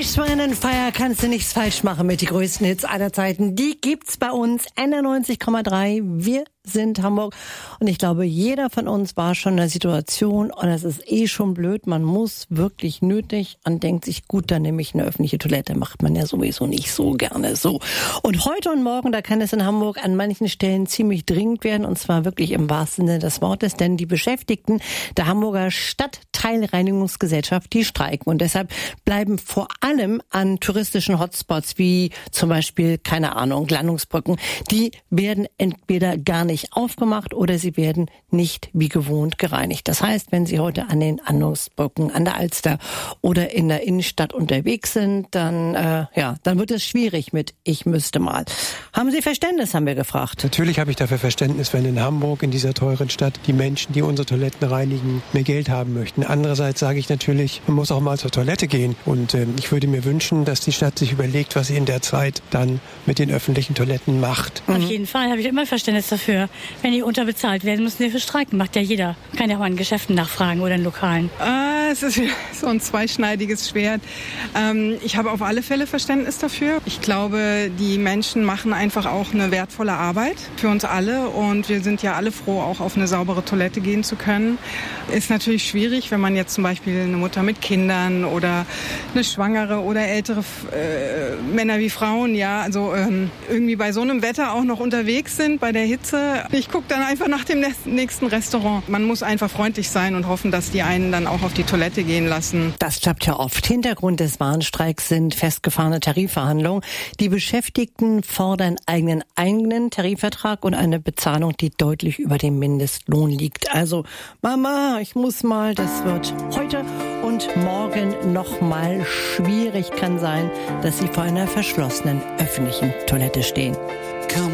Earth, Wind & Fire, kannst du nichts falsch machen mit die größten Hits aller Zeiten. Die gibt's bei uns, 91,3. Wir sind Hamburg. Und ich glaube, jeder von uns war schon in der Situation, und es ist schon blöd, man muss wirklich nötig und denkt sich, gut, dann nehme ich eine öffentliche Toilette. Macht man ja sowieso nicht so gerne so. Und heute und morgen, da kann es in Hamburg an manchen Stellen ziemlich dringend werden, und zwar wirklich im wahrsten Sinne des Wortes, denn die Beschäftigten der Hamburger Stadtteilreinigungsgesellschaft, die streiken. Und deshalb bleiben vor allem an touristischen Hotspots, wie zum Beispiel, keine Ahnung, Landungsbrücken, die werden entweder gar nicht aufgemacht oder sie werden nicht wie gewohnt gereinigt. Das heißt, wenn Sie heute an den Landungsbrücken, an der Alster oder in der Innenstadt unterwegs sind, dann wird es schwierig mit "ich müsste mal". Haben Sie Verständnis, haben wir gefragt. Natürlich habe ich dafür Verständnis, wenn in Hamburg, in dieser teuren Stadt, die Menschen, die unsere Toiletten reinigen, mehr Geld haben möchten. Andererseits sage ich natürlich, man muss auch mal zur Toilette gehen. Und ich würde mir wünschen, dass die Stadt sich überlegt, was sie in der Zeit dann mit den öffentlichen Toiletten macht. Auf jeden Fall habe ich immer Verständnis dafür. Wenn die unterbezahlt werden, müssen die für streiken. Macht ja jeder. Kann ja auch mal in Geschäften nachfragen oder in Lokalen. Es ist so ein zweischneidiges Schwert. Ich habe auf alle Fälle Verständnis dafür. Ich glaube, die Menschen machen einfach auch eine wertvolle Arbeit für uns alle. Und wir sind ja alle froh, auch auf eine saubere Toilette gehen zu können. Ist natürlich schwierig, wenn man jetzt zum Beispiel eine Mutter mit Kindern oder eine Schwangere oder ältere Männer wie Frauen, also irgendwie bei so einem Wetter auch noch unterwegs sind, bei der Hitze. Ich gucke dann einfach nach dem nächsten Restaurant. Man muss einfach freundlich sein und hoffen, dass die einen dann auch auf die Toilette gehen lassen. Das klappt ja oft. Hintergrund des Warnstreiks sind festgefahrene Tarifverhandlungen. Die Beschäftigten fordern einen eigenen Tarifvertrag und eine Bezahlung, die deutlich über dem Mindestlohn liegt. Also, Mama, ich muss mal, das wird heute und morgen noch mal schwierig. Kann sein, dass Sie vor einer verschlossenen öffentlichen Toilette stehen.